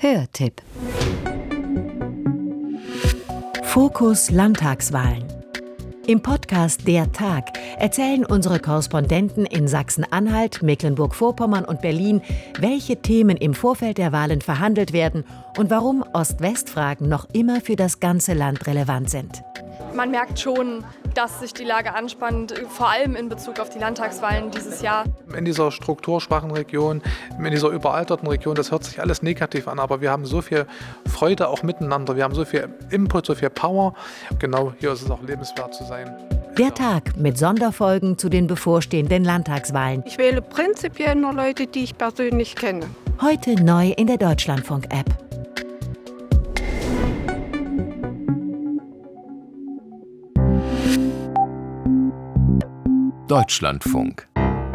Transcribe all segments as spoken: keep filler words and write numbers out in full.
Hörtipp. Fokus Landtagswahlen. Im Podcast Der Tag erzählen unsere Korrespondenten in Sachsen-Anhalt, Mecklenburg-Vorpommern und Berlin, welche Themen im Vorfeld der Wahlen verhandelt werden und warum Ost-West-Fragen noch immer für das ganze Land relevant sind. Man merkt schon, dass sich die Lage anspannt, vor allem in Bezug auf die Landtagswahlen dieses Jahr. In dieser strukturschwachen Region, in dieser überalterten Region, das hört sich alles negativ an, aber wir haben so viel Freude auch miteinander, wir haben so viel Input, so viel Power. Genau, hier ist es auch lebenswert zu sein. Der Tag mit Sonderfolgen zu den bevorstehenden Landtagswahlen. Ich wähle prinzipiell nur Leute, die ich persönlich kenne. Heute neu in der Deutschlandfunk-App. Deutschlandfunk.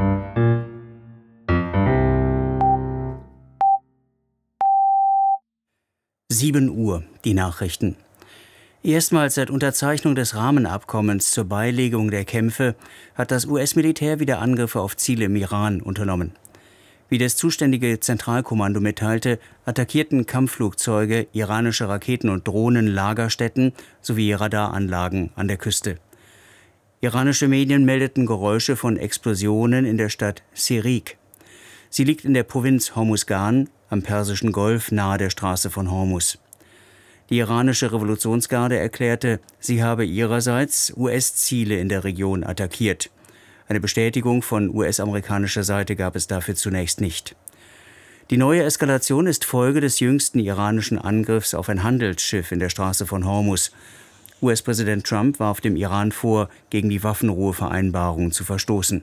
sieben Uhr, die Nachrichten. Erstmals seit Unterzeichnung des Rahmenabkommens zur Beilegung der Kämpfe hat das U S-Militär wieder Angriffe auf Ziele im Iran unternommen. Wie das zuständige Zentralkommando mitteilte, attackierten Kampfflugzeuge iranische Raketen- und Drohnen-Lagerstätten sowie Radaranlagen an der Küste. Iranische Medien meldeten Geräusche von Explosionen in der Stadt Sirik. Sie liegt in der Provinz Hormuzgan am Persischen Golf nahe der Straße von Hormuz. Die iranische Revolutionsgarde erklärte, sie habe ihrerseits U S-Ziele in der Region attackiert. Eine Bestätigung von U S-amerikanischer Seite gab es dafür zunächst nicht. Die neue Eskalation ist Folge des jüngsten iranischen Angriffs auf ein Handelsschiff in der Straße von Hormuz. U S-Präsident Trump warf dem Iran vor, gegen die Waffenruhevereinbarung zu verstoßen.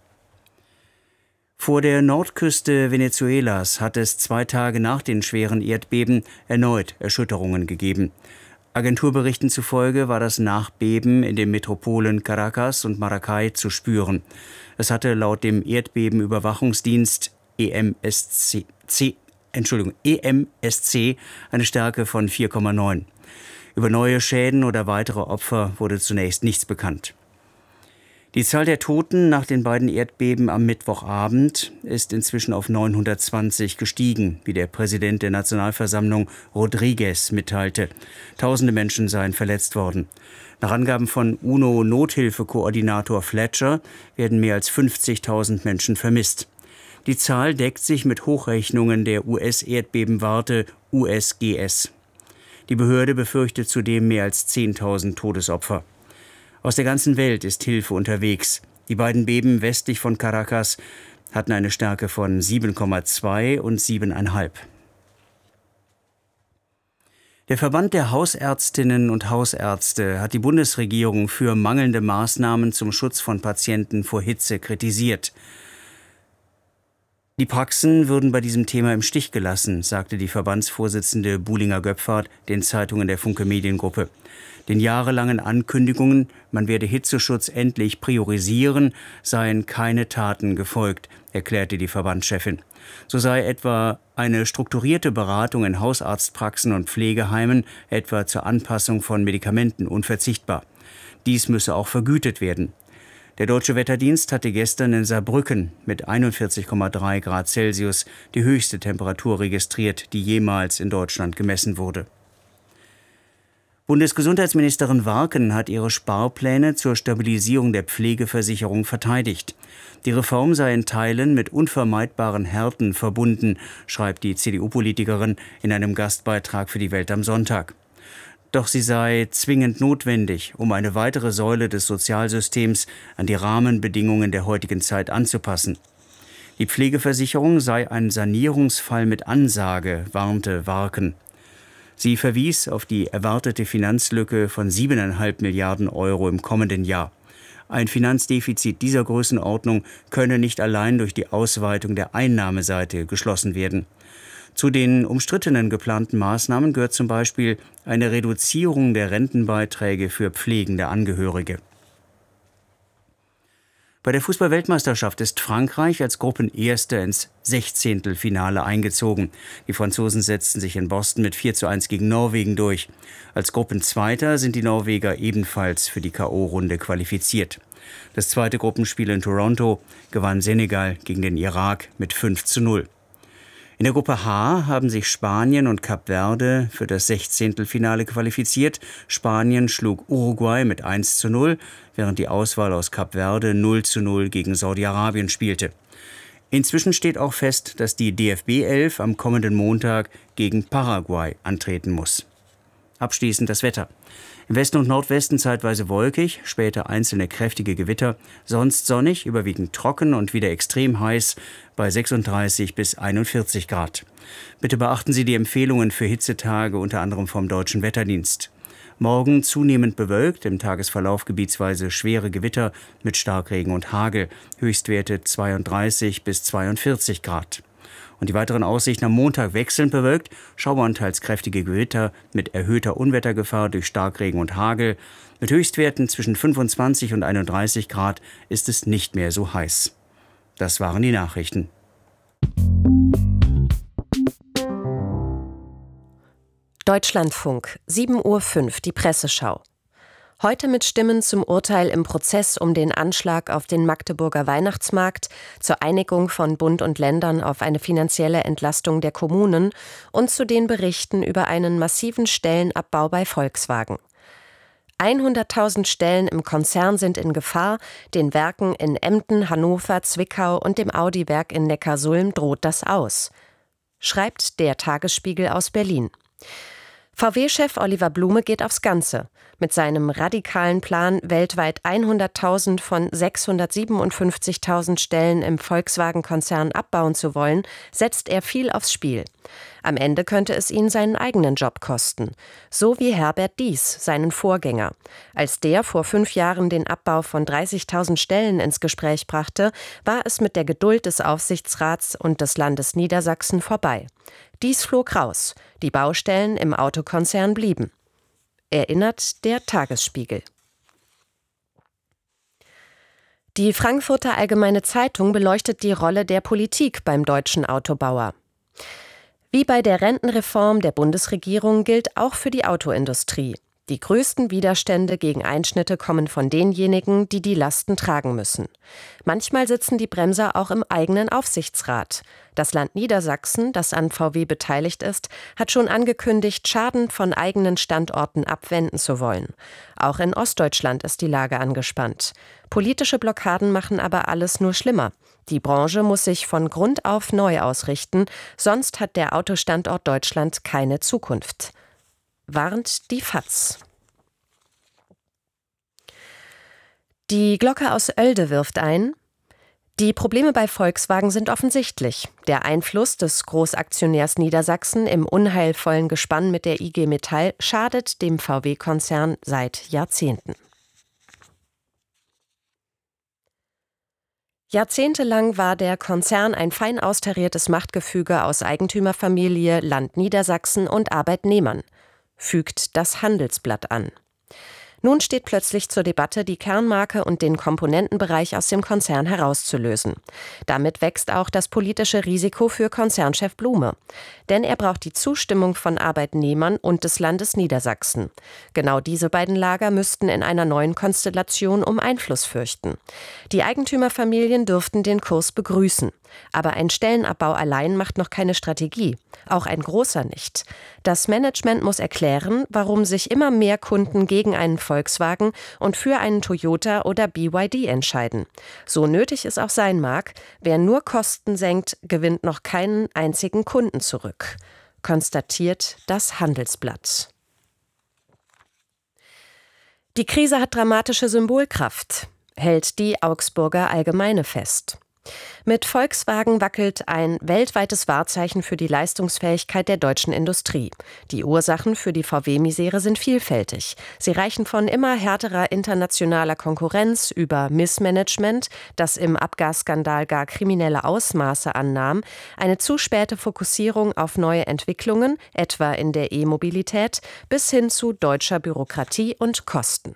Vor der Nordküste Venezuelas hat es zwei Tage nach den schweren Erdbeben erneut Erschütterungen gegeben. Agenturberichten zufolge war das Nachbeben in den Metropolen Caracas und Maracay zu spüren. Es hatte laut dem Erdbebenüberwachungsdienst E M S C, Entschuldigung, E M S C eine Stärke von vier Komma neun. Über neue Schäden oder weitere Opfer wurde zunächst nichts bekannt. Die Zahl der Toten nach den beiden Erdbeben am Mittwochabend ist inzwischen auf neunhundertzwanzig gestiegen, wie der Präsident der Nationalversammlung Rodriguez mitteilte. Tausende Menschen seien verletzt worden. Nach Angaben von UNO-Nothilfekoordinator Fletcher werden mehr als fünfzigtausend Menschen vermisst. Die Zahl deckt sich mit Hochrechnungen der U S-Erdbebenwarte U S G S. Die Behörde befürchtet zudem mehr als zehntausend Todesopfer. Aus der ganzen Welt ist Hilfe unterwegs. Die beiden Beben westlich von Caracas hatten eine Stärke von sieben Komma zwei und sieben Komma fünf. Der Verband der Hausärztinnen und Hausärzte hat die Bundesregierung für mangelnde Maßnahmen zum Schutz von Patienten vor Hitze kritisiert. Die Praxen würden bei diesem Thema im Stich gelassen, sagte die Verbandsvorsitzende Buhlinger-Göpfert den Zeitungen der Funke Mediengruppe. Den jahrelangen Ankündigungen, man werde Hitzeschutz endlich priorisieren, seien keine Taten gefolgt, erklärte die Verbandschefin. So sei etwa eine strukturierte Beratung in Hausarztpraxen und Pflegeheimen, etwa zur Anpassung von Medikamenten, unverzichtbar. Dies müsse auch vergütet werden. Der Deutsche Wetterdienst hatte gestern in Saarbrücken mit einundvierzig Komma drei Grad Celsius die höchste Temperatur registriert, die jemals in Deutschland gemessen wurde. Bundesgesundheitsministerin Warken hat ihre Sparpläne zur Stabilisierung der Pflegeversicherung verteidigt. Die Reform sei in Teilen mit unvermeidbaren Härten verbunden, schreibt die C D U-Politikerin in einem Gastbeitrag für die Welt am Sonntag. Doch sie sei zwingend notwendig, um eine weitere Säule des Sozialsystems an die Rahmenbedingungen der heutigen Zeit anzupassen. Die Pflegeversicherung sei ein Sanierungsfall mit Ansage, warnte Warken. Sie verwies auf die erwartete Finanzlücke von siebeneinhalb Milliarden Euro im kommenden Jahr. Ein Finanzdefizit dieser Größenordnung könne nicht allein durch die Ausweitung der Einnahmeseite geschlossen werden. Zu den umstrittenen geplanten Maßnahmen gehört zum Beispiel eine Reduzierung der Rentenbeiträge für pflegende Angehörige. Bei der Fußball-Weltmeisterschaft ist Frankreich als Gruppenerster ins Sechzehntelfinale eingezogen. Die Franzosen setzten sich in Boston mit vier zu eins gegen Norwegen durch. Als Gruppenzweiter sind die Norweger ebenfalls für die K O-Runde qualifiziert. Das zweite Gruppenspiel in Toronto gewann Senegal gegen den Irak mit fünf zu null. In der Gruppe H haben sich Spanien und Kap Verde für das Sechzehntelfinale qualifiziert. Spanien schlug Uruguay mit eins zu null, während die Auswahl aus Kap Verde null zu null gegen Saudi-Arabien spielte. Inzwischen steht auch fest, dass die D F B elf am kommenden Montag gegen Paraguay antreten muss. Abschließend das Wetter. Im Westen und Nordwesten zeitweise wolkig, später einzelne kräftige Gewitter, sonst sonnig, überwiegend trocken und wieder extrem heiß bei sechsunddreißig bis einundvierzig Grad. Bitte beachten Sie die Empfehlungen für Hitzetage, unter anderem vom Deutschen Wetterdienst. Morgen zunehmend bewölkt, im Tagesverlauf gebietsweise schwere Gewitter mit Starkregen und Hagel, Höchstwerte zweiunddreißig bis zweiundvierzig Grad. Und die weiteren Aussichten am Montag wechselnd bewölkt, Schauer und teils kräftige Gewitter mit erhöhter Unwettergefahr durch Starkregen und Hagel. Mit Höchstwerten zwischen fünfundzwanzig und einunddreißig Grad ist es nicht mehr so heiß. Das waren die Nachrichten. Deutschlandfunk, sieben Uhr fünf, die Presseschau. Heute mit Stimmen zum Urteil im Prozess um den Anschlag auf den Magdeburger Weihnachtsmarkt, zur Einigung von Bund und Ländern auf eine finanzielle Entlastung der Kommunen und zu den Berichten über einen massiven Stellenabbau bei Volkswagen. hunderttausend Stellen im Konzern sind in Gefahr, den Werken in Emden, Hannover, Zwickau und dem Audi-Werk in Neckarsulm droht das aus, schreibt der Tagesspiegel aus Berlin. V W-Chef Oliver Blume geht aufs Ganze. Mit seinem radikalen Plan, weltweit hunderttausend von sechshundertsiebenundfünfzigtausend Stellen im Volkswagen-Konzern abbauen zu wollen, setzt er viel aufs Spiel. Am Ende könnte es ihn seinen eigenen Job kosten. So wie Herbert Diess, seinen Vorgänger. Als der vor fünf Jahren den Abbau von dreißigtausend Stellen ins Gespräch brachte, war es mit der Geduld des Aufsichtsrats und des Landes Niedersachsen vorbei. Dies flog raus. Die Baustellen im Autokonzern blieben. Erinnert der Tagesspiegel. Die Frankfurter Allgemeine Zeitung beleuchtet die Rolle der Politik beim deutschen Autobauer. Wie bei der Rentenreform der Bundesregierung gilt auch für die Autoindustrie. Die größten Widerstände gegen Einschnitte kommen von denjenigen, die die Lasten tragen müssen. Manchmal sitzen die Bremser auch im eigenen Aufsichtsrat. Das Land Niedersachsen, das an V W beteiligt ist, hat schon angekündigt, Schaden von eigenen Standorten abwenden zu wollen. Auch in Ostdeutschland ist die Lage angespannt. Politische Blockaden machen aber alles nur schlimmer. Die Branche muss sich von Grund auf neu ausrichten, sonst hat der Autostandort Deutschland keine Zukunft. Warnt die F A Z. Die Glocke aus Oelde wirft ein: Die Probleme bei Volkswagen sind offensichtlich. Der Einfluss des Großaktionärs Niedersachsen im unheilvollen Gespann mit der I G Metall schadet dem V W-Konzern seit Jahrzehnten. Jahrzehntelang war der Konzern ein fein austariertes Machtgefüge aus Eigentümerfamilie, Land Niedersachsen und Arbeitnehmern, fügt das Handelsblatt an. Nun steht plötzlich zur Debatte, die Kernmarke und den Komponentenbereich aus dem Konzern herauszulösen. Damit wächst auch das politische Risiko für Konzernchef Blume. Denn er braucht die Zustimmung von Arbeitnehmern und des Landes Niedersachsen. Genau diese beiden Lager müssten in einer neuen Konstellation um Einfluss fürchten. Die Eigentümerfamilien dürften den Kurs begrüßen. Aber ein Stellenabbau allein macht noch keine Strategie. Auch ein großer nicht. Das Management muss erklären, warum sich immer mehr Kunden gegen einen Volkswagen und für einen Toyota oder B Y D entscheiden. So nötig es auch sein mag, wer nur Kosten senkt, gewinnt noch keinen einzigen Kunden zurück, konstatiert das Handelsblatt. Die Krise hat dramatische Symbolkraft, hält die Augsburger Allgemeine fest. Mit Volkswagen wackelt ein weltweites Wahrzeichen für die Leistungsfähigkeit der deutschen Industrie. Die Ursachen für die V W-Misere sind vielfältig. Sie reichen von immer härterer internationaler Konkurrenz über Missmanagement, das im Abgasskandal gar kriminelle Ausmaße annahm, eine zu späte Fokussierung auf neue Entwicklungen, etwa in der E-Mobilität, bis hin zu deutscher Bürokratie und Kosten.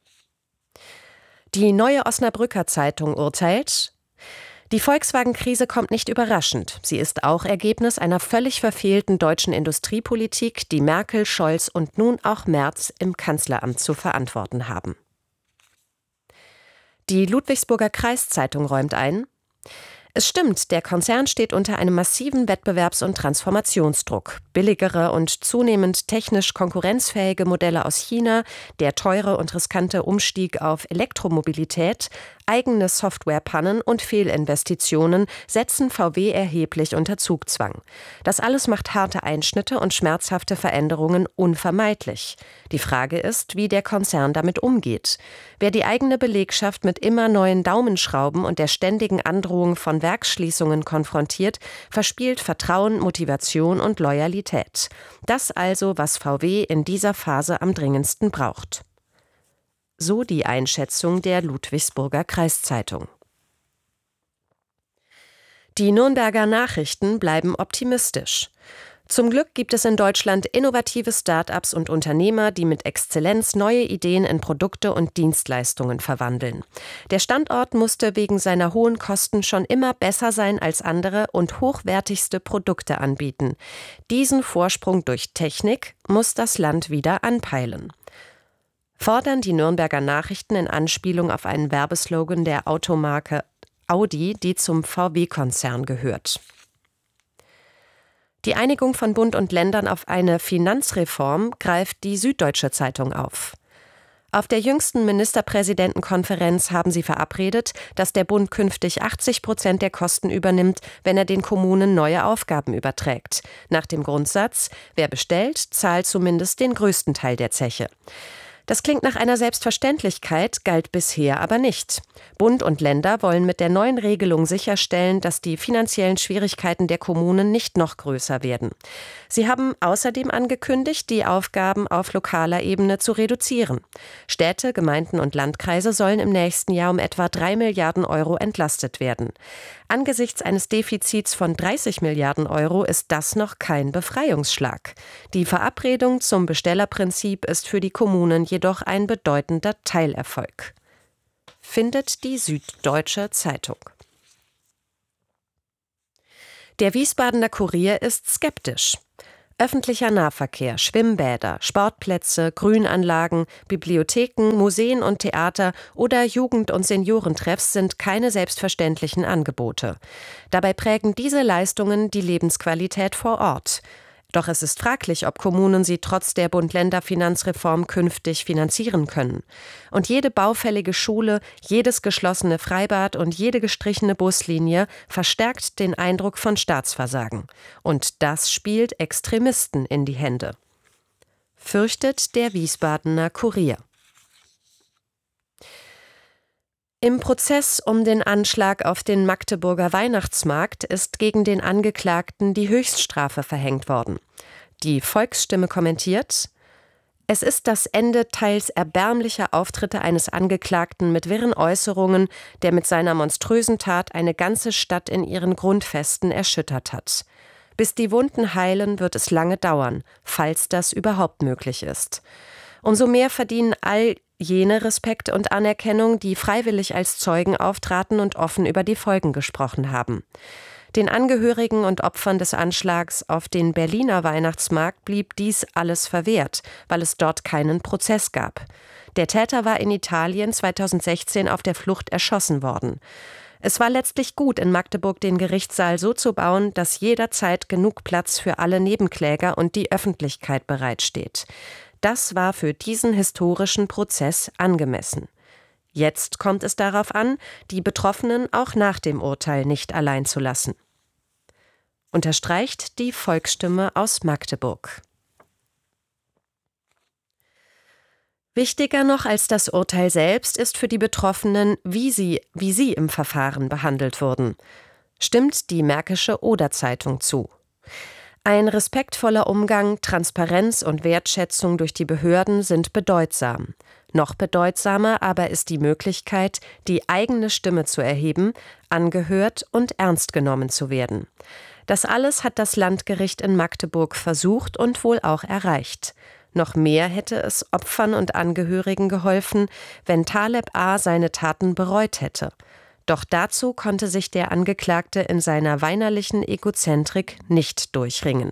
Die Neue Osnabrücker Zeitung urteilt: Die Volkswagen-Krise kommt nicht überraschend. Sie ist auch Ergebnis einer völlig verfehlten deutschen Industriepolitik, die Merkel, Scholz und nun auch Merz im Kanzleramt zu verantworten haben. Die Ludwigsburger Kreiszeitung räumt ein: Es stimmt, der Konzern steht unter einem massiven Wettbewerbs- und Transformationsdruck. Billigere und zunehmend technisch konkurrenzfähige Modelle aus China, der teure und riskante Umstieg auf Elektromobilität, eigene Softwarepannen und Fehlinvestitionen setzen V W erheblich unter Zugzwang. Das alles macht harte Einschnitte und schmerzhafte Veränderungen unvermeidlich. Die Frage ist, wie der Konzern damit umgeht. Wer die eigene Belegschaft mit immer neuen Daumenschrauben und der ständigen Androhung von Werksschließungen konfrontiert, verspielt Vertrauen, Motivation und Loyalität. Das also, was V W in dieser Phase am dringendsten braucht. So die Einschätzung der Ludwigsburger Kreiszeitung. Die Nürnberger Nachrichten bleiben optimistisch. Zum Glück gibt es in Deutschland innovative Start-ups und Unternehmer, die mit Exzellenz neue Ideen in Produkte und Dienstleistungen verwandeln. Der Standort musste wegen seiner hohen Kosten schon immer besser sein als andere und hochwertigste Produkte anbieten. Diesen Vorsprung durch Technik muss das Land wieder anpeilen. Fordern die Nürnberger Nachrichten in Anspielung auf einen Werbeslogan der Automarke Audi, die zum V W-Konzern gehört. Die Einigung von Bund und Ländern auf eine Finanzreform greift die Süddeutsche Zeitung auf. Auf der jüngsten Ministerpräsidentenkonferenz haben sie verabredet, dass der Bund künftig achtzig Prozent der Kosten übernimmt, wenn er den Kommunen neue Aufgaben überträgt. Nach dem Grundsatz, wer bestellt, zahlt zumindest den größten Teil der Zeche. Das klingt nach einer Selbstverständlichkeit, galt bisher aber nicht. Bund und Länder wollen mit der neuen Regelung sicherstellen, dass die finanziellen Schwierigkeiten der Kommunen nicht noch größer werden. Sie haben außerdem angekündigt, die Aufgaben auf lokaler Ebene zu reduzieren. Städte, Gemeinden und Landkreise sollen im nächsten Jahr um etwa drei Milliarden Euro entlastet werden. Angesichts eines Defizits von dreißig Milliarden Euro ist das noch kein Befreiungsschlag. Die Verabredung zum Bestellerprinzip ist für die Kommunen jedoch ein bedeutender Teilerfolg. Findet die Süddeutsche Zeitung. Der Wiesbadener Kurier ist skeptisch. Öffentlicher Nahverkehr, Schwimmbäder, Sportplätze, Grünanlagen, Bibliotheken, Museen und Theater oder Jugend- und Seniorentreffs sind keine selbstverständlichen Angebote. Dabei prägen diese Leistungen die Lebensqualität vor Ort. Doch es ist fraglich, ob Kommunen sie trotz der Bund-Länder-Finanzreform künftig finanzieren können. Und jede baufällige Schule, jedes geschlossene Freibad und jede gestrichene Buslinie verstärkt den Eindruck von Staatsversagen. Und das spielt Extremisten in die Hände. Fürchtet der Wiesbadener Kurier. Im Prozess um den Anschlag auf den Magdeburger Weihnachtsmarkt ist gegen den Angeklagten die Höchststrafe verhängt worden. Die Volksstimme kommentiert: Es ist das Ende teils erbärmlicher Auftritte eines Angeklagten mit wirren Äußerungen, der mit seiner monströsen Tat eine ganze Stadt in ihren Grundfesten erschüttert hat. Bis die Wunden heilen, wird es lange dauern, falls das überhaupt möglich ist. Umso mehr verdienen all jene Respekt und Anerkennung, die freiwillig als Zeugen auftraten und offen über die Folgen gesprochen haben. Den Angehörigen und Opfern des Anschlags auf den Berliner Weihnachtsmarkt blieb dies alles verwehrt, weil es dort keinen Prozess gab. Der Täter war in Italien zweitausendsechzehn auf der Flucht erschossen worden. Es war letztlich gut, in Magdeburg den Gerichtssaal so zu bauen, dass jederzeit genug Platz für alle Nebenkläger und die Öffentlichkeit bereitsteht. Das war für diesen historischen Prozess angemessen. Jetzt kommt es darauf an, die Betroffenen auch nach dem Urteil nicht allein zu lassen. Unterstreicht die Volksstimme aus Magdeburg. Wichtiger noch als das Urteil selbst ist für die Betroffenen, wie sie, wie sie im Verfahren behandelt wurden. Stimmt die Märkische Oder-Zeitung zu. Ein respektvoller Umgang, Transparenz und Wertschätzung durch die Behörden sind bedeutsam. Noch bedeutsamer aber ist die Möglichkeit, die eigene Stimme zu erheben, angehört und ernst genommen zu werden. Das alles hat das Landgericht in Magdeburg versucht und wohl auch erreicht. Noch mehr hätte es Opfern und Angehörigen geholfen, wenn Taleb A. seine Taten bereut hätte. Doch dazu konnte sich der Angeklagte in seiner weinerlichen Egozentrik nicht durchringen.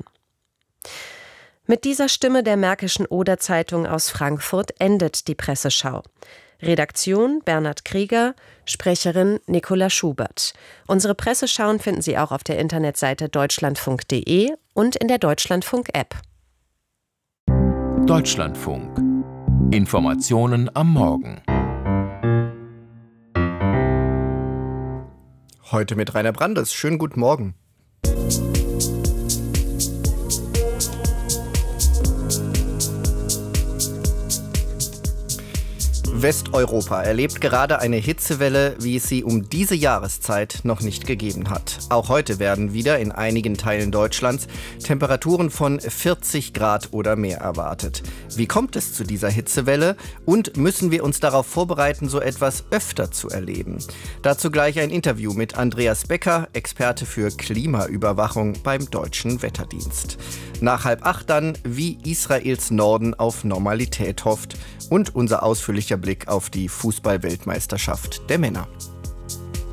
Mit dieser Stimme der Märkischen Oder-Zeitung aus Frankfurt endet die Presseschau. Redaktion Bernhard Krieger, Sprecherin Nicola Schubert. Unsere Presseschauen finden Sie auch auf der Internetseite deutschlandfunk punkt de und in der Deutschlandfunk-App. Deutschlandfunk. Informationen am Morgen. Heute mit Rainer Brandes. Schönen guten Morgen. Westeuropa erlebt gerade eine Hitzewelle, wie es sie um diese Jahreszeit noch nicht gegeben hat. Auch heute werden wieder in einigen Teilen Deutschlands Temperaturen von vierzig Grad oder mehr erwartet. Wie kommt es zu dieser Hitzewelle und müssen wir uns darauf vorbereiten, so etwas öfter zu erleben? Dazu gleich ein Interview mit Andreas Becker, Experte für Klimaüberwachung beim Deutschen Wetterdienst. Nach halb acht dann, wie Israels Norden auf Normalität hofft und unser ausführlicher Blick auf die Fußball-Weltmeisterschaft der Männer.